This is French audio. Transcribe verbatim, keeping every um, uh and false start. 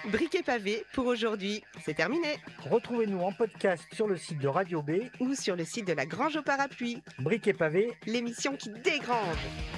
Briquet pavé pour aujourd'hui, c'est terminé. Retrouvez-nous en podcast sur le site de Radio B Ou sur le site de la Grange au Parapluie, Briquet pavé, l'émission qui dégrange.